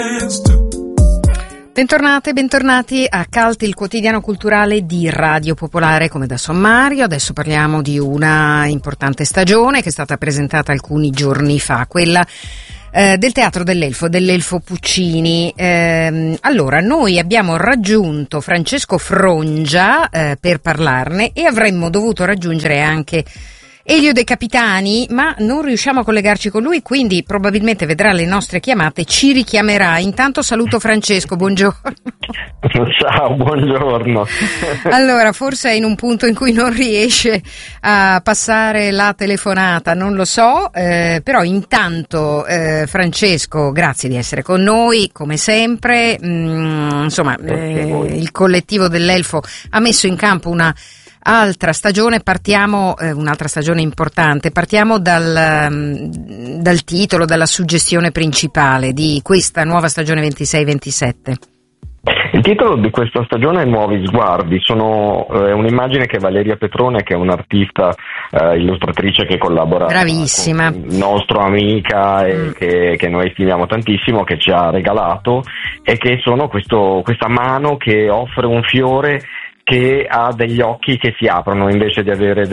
Bentornate, bentornati a Cult, il quotidiano culturale di Radio Popolare, come da sommario. Adesso parliamo di una importante stagione che è stata presentata alcuni giorni fa, quella del Teatro dell'Elfo Puccini. Allora, noi abbiamo raggiunto Francesco Frongia per parlarne e avremmo dovuto raggiungere anche Elio De Capitani, ma non riusciamo a collegarci con lui, quindi probabilmente vedrà le nostre chiamate, ci richiamerà. Intanto saluto Francesco, buongiorno. Ciao, buongiorno. Allora, forse è in un punto in cui non riesce a passare la telefonata, non lo so, però intanto Francesco, grazie di essere con noi, come sempre. Insomma, il collettivo dell'Elfo ha messo in campo un'altra stagione, un'altra stagione importante, partiamo dal titolo, dalla suggestione principale di questa nuova stagione 26-27. Il titolo di questa stagione è Nuovi Sguardi, è un'immagine che Valeria Petrone, che è un'artista illustratrice che collabora bravissima, con nostra amica e che noi stimiamo tantissimo, che ci ha regalato, e che sono questa mano che offre un fiore che ha degli occhi che si aprono invece di avere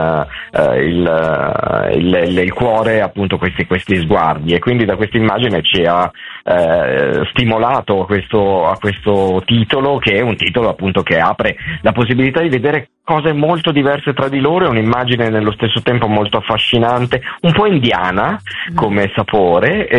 il cuore, appunto, questi sguardi, e quindi da questa immagine ci ha stimolato a questo titolo, che è un titolo appunto che apre la possibilità di vedere cose molto diverse tra di loro. È un'immagine nello stesso tempo molto affascinante, un po' indiana come sapore,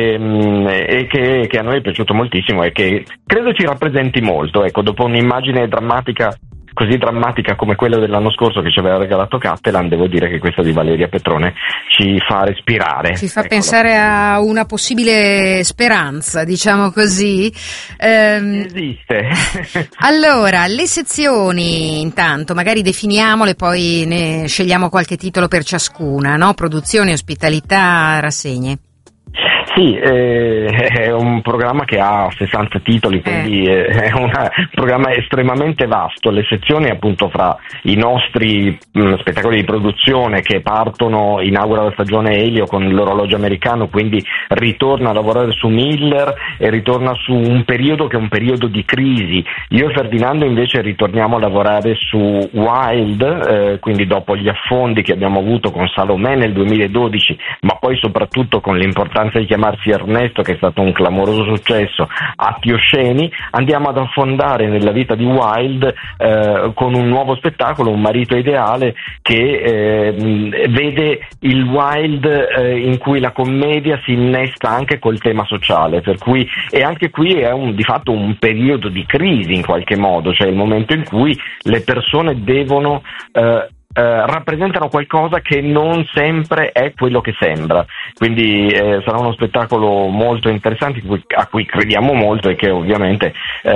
e che a noi è piaciuto moltissimo e che credo ci rappresenti molto. Ecco, dopo un'immagine così drammatica come quella dell'anno scorso che ci aveva regalato Cattelan, devo dire che questa di Valeria Petrone ci fa respirare. Ci fa pensare a una possibile speranza, diciamo così. Esiste. Allora, le sezioni, intanto, magari definiamole, poi ne scegliamo qualche titolo per ciascuna, no? Produzioni, ospitalità, rassegne. Sì, è un programma che ha 60 titoli, quindi è un programma estremamente vasto. Le sezioni, appunto, fra i nostri spettacoli di produzione che inaugura la stagione Elio con l'orologio americano, quindi ritorna a lavorare su Miller e ritorna su un periodo che è un periodo di crisi. Io e Ferdinando invece ritorniamo a lavorare su Wilde, quindi dopo gli affondi che abbiamo avuto con Salomè nel 2012, ma poi soprattutto con l'importanza di chiamarsi Ernesto, che è stato un clamoroso successo, Atti Osceni, andiamo ad affondare nella vita di Wilde con un nuovo spettacolo, Un marito ideale, che vede il Wilde in cui la commedia si innesta anche col tema sociale, per cui, e anche qui è di fatto un periodo di crisi in qualche modo, cioè il momento in cui le persone devono rappresentano qualcosa che non sempre è quello che sembra, quindi sarà uno spettacolo molto interessante a cui crediamo molto e che ovviamente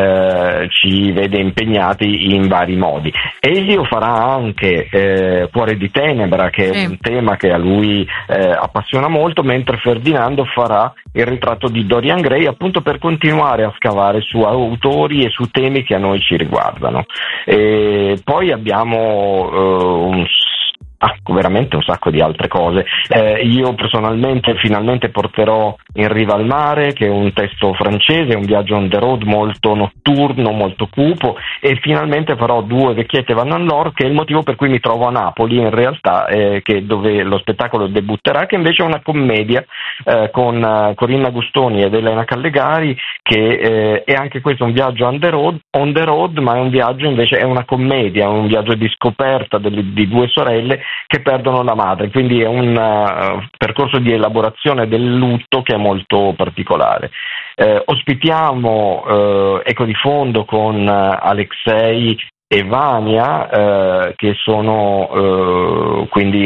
ci vede impegnati in vari modi. Elio farà anche Cuore di Tenebra, che è un tema che a lui appassiona molto, mentre Ferdinando farà Il ritratto di Dorian Gray, appunto per continuare a scavare su autori e su temi che a noi ci riguardano. E poi abbiamo veramente un sacco di altre cose. Io personalmente finalmente porterò In riva al mare, che è un testo francese, un viaggio on the road molto notturno, molto cupo, e finalmente farò Due vecchiette vanno all'or, che è il motivo per cui mi trovo a Napoli in realtà, dove lo spettacolo debutterà, che invece è una commedia con Corinna Gustoni ed Elena Callegari, che è anche questo un viaggio on the road, ma è un viaggio invece, è una commedia, un viaggio di scoperta di due sorelle che perdono la madre, quindi è un percorso di elaborazione del lutto che è molto particolare. Ospitiamo Eco di Fondo con Alexei e Vania, che sono quindi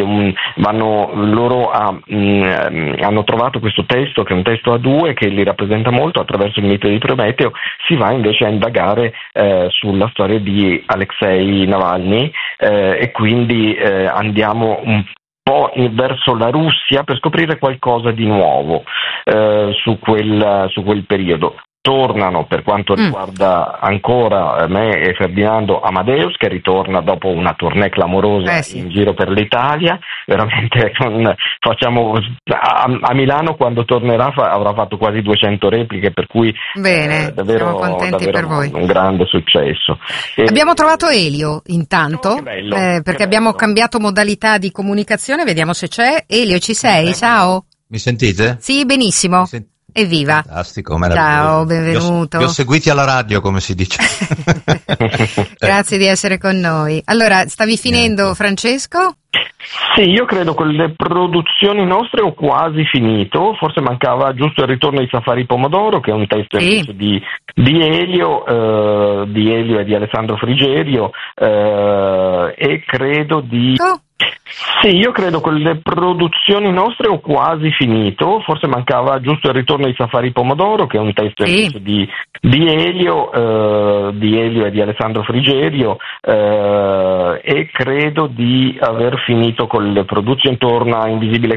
hanno trovato questo testo, che è un testo a due, che li rappresenta molto. Attraverso il mito di Prometeo si va invece a indagare sulla storia di Alexei Navalny, e quindi andiamo un po' verso la Russia per scoprire qualcosa di nuovo su quel periodo. tornano, per quanto riguarda ancora me e Ferdinando, Amadeus, che ritorna dopo una tournée clamorosa in giro per l'Italia. Veramente facciamo a Milano, quando tornerà avrà fatto quasi 200 repliche, per cui siamo contenti per voi. Un grande successo. Abbiamo trovato Elio intanto, bello, perché abbiamo cambiato modalità di comunicazione, vediamo se c'è. Elio, ci sei? Ciao. Mi sentite? Sì, benissimo. Evviva. Fantastico, meraviglioso. Ciao, benvenuto. Vi ho seguiti alla radio, come si dice. Grazie di essere con noi. Allora, stavi finendo, Francesco? Sì, io credo che le produzioni nostre ho quasi finito, forse mancava giusto il ritorno di Safari Pomodoro, che è un testo di Elio e di Alessandro Frigerio, e credo di... Sì, io credo che le produzioni nostre ho quasi finito, forse mancava giusto il ritorno di Safari Pomodoro, che è un testo di Elio e di Alessandro Frigerio, e credo di aver finito con le produzioni. Torna Invisibile